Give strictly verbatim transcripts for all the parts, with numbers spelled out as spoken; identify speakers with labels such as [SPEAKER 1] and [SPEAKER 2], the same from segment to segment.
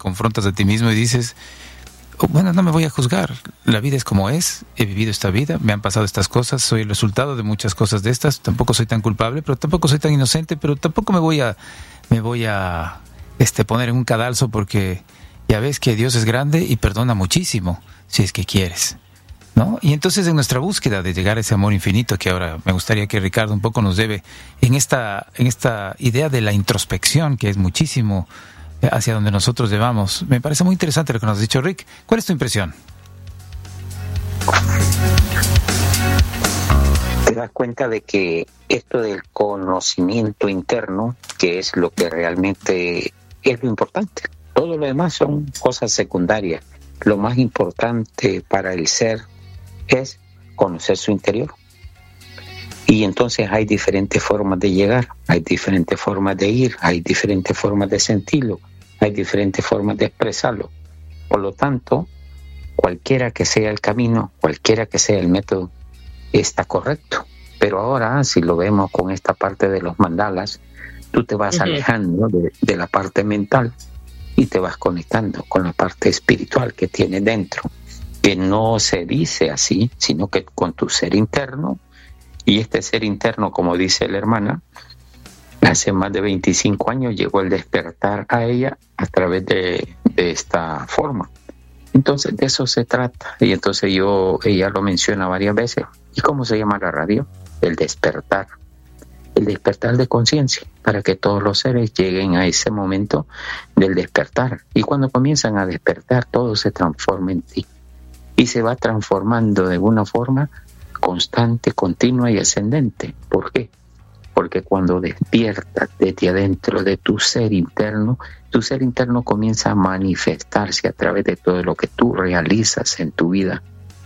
[SPEAKER 1] confrontas a ti mismo y dices, oh, bueno, no me voy a juzgar, la vida es como es, he vivido esta vida, me han pasado estas cosas, soy el resultado de muchas cosas de estas, tampoco soy tan culpable, pero tampoco soy tan inocente, pero tampoco me voy a me voy a este poner en un cadalso, porque ya ves que Dios es grande y perdona muchísimo, si es que quieres, ¿no? Y entonces, en nuestra búsqueda de llegar a ese amor infinito, que ahora me gustaría que Ricardo un poco nos debe en esta en esta idea de la introspección, que es muchísimo hacia donde nosotros llevamos. Me parece muy interesante lo que nos has dicho, Rick. ¿Cuál es tu impresión?
[SPEAKER 2] Te das cuenta de que esto del conocimiento interno, que es lo que realmente es lo importante. Todo lo demás son cosas secundarias. Lo más importante para el ser es conocer su interior. Y entonces hay diferentes formas de llegar, hay diferentes formas de ir, hay diferentes formas de sentirlo, hay diferentes formas de expresarlo. Por lo tanto, cualquiera que sea el camino, cualquiera que sea el método, está correcto. Pero ahora, si lo vemos con esta parte de los mandalas, tú te vas uh-huh. alejando de, de la parte mental y te vas conectando con la parte espiritual que tienes dentro, que no se dice así, sino que con tu ser interno. Y este ser interno, como dice la hermana, hace más de veinticinco años llegó el despertar a ella a través de, de esta forma. Entonces de eso se trata. Y entonces yo, ella lo menciona varias veces. ¿Y cómo se llama la radio? El despertar. El despertar de conciencia, para que todos los seres lleguen a ese momento del despertar. Y cuando comienzan a despertar, todo se transforma en ti. Y se va transformando de una forma constante, continua y ascendente. ¿Por qué? Porque cuando despiertas desde adentro de tu ser interno, tu ser interno comienza a manifestarse a través de todo lo que tú realizas en tu vida.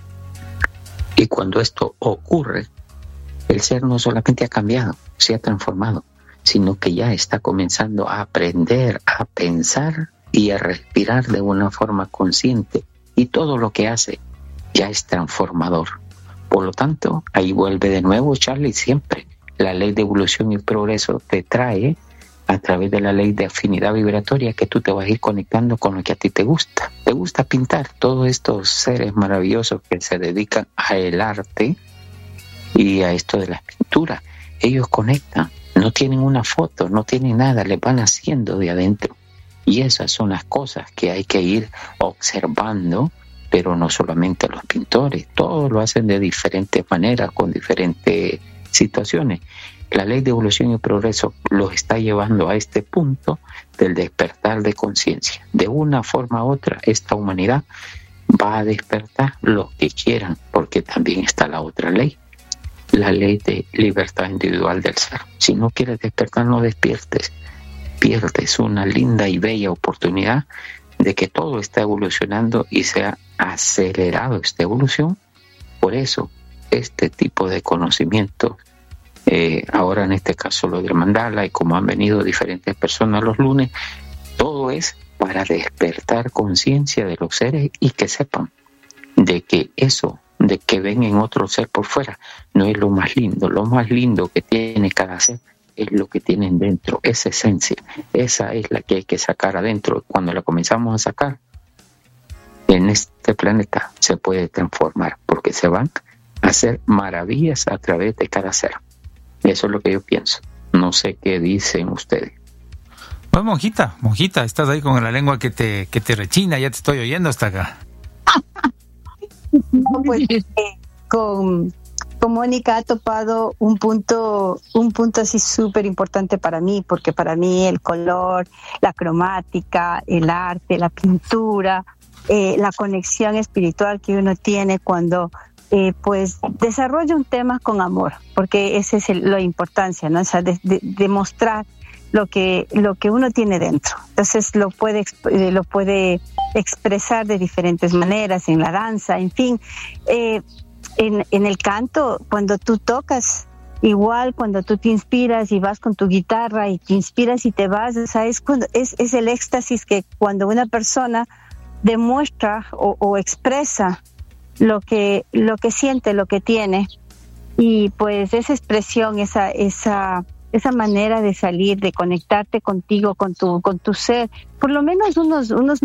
[SPEAKER 2] Y cuando esto ocurre, el ser no solamente ha cambiado, se ha transformado, sino que ya está comenzando a aprender a pensar y a respirar de una forma consciente. Y todo lo que hace ya es transformador. Por lo tanto, ahí vuelve de nuevo Charlie siempre. La ley de evolución y progreso te trae a través de la ley de afinidad vibratoria que tú te vas a ir conectando con lo que a ti te gusta. Te gusta pintar. Todos estos seres maravillosos que se dedican a el arte y a esto de la pintura, ellos conectan. No tienen una foto, no tienen nada, les van haciendo de adentro. Y esas son las cosas que hay que ir observando. Pero no solamente los pintores, todos lo hacen de diferentes maneras, con diferentes situaciones. La ley de evolución y progreso los está llevando a este punto del despertar de conciencia. De una forma u otra, esta humanidad va a despertar lo que quieran, porque también está la otra ley, la ley de libertad individual del ser. Si no quieres despertar, no despiertes. Pierdes una linda y bella oportunidad de que todo está evolucionando y se ha acelerado esta evolución. Por eso, este tipo de conocimiento, eh, ahora en este caso lo del mandala, y como han venido diferentes personas los lunes, todo es para despertar conciencia de los seres y que sepan de que eso, de que ven en otro ser por fuera, no es lo más lindo. Lo más lindo que tiene cada ser es lo que tienen dentro, esa esencia. Esa es la que hay que sacar adentro. Cuando la comenzamos a sacar, en este planeta se puede transformar, porque se van a hacer maravillas a través de cada ser. Eso es lo que yo pienso. No sé qué dicen ustedes.
[SPEAKER 1] Pues monjita, monjita, estás ahí con la lengua que te, que te rechina, ya te estoy oyendo hasta acá.
[SPEAKER 3] No, pues eh, con... Con Mónica ha topado un punto, un punto así súper importante para mí, porque para mí el color, la cromática, el arte, la pintura, eh, la conexión espiritual que uno tiene cuando eh, pues desarrolla un tema con amor, porque esa es el, la importancia, ¿no? O sea, de, de, de mostrar lo que lo que uno tiene dentro. Entonces lo puede eh, lo puede expresar de diferentes maneras, en la danza, en fin. Eh, En, en el canto, cuando tú tocas, igual cuando tú te inspiras y vas con tu guitarra y te inspiras y te vas, o sea, es, cuando, es, es el éxtasis que cuando una persona demuestra o, o expresa lo que, lo que siente, lo que tiene, y pues esa expresión, esa, esa, esa manera de salir, de conectarte contigo, con tu, con tu ser, por lo menos unos, unos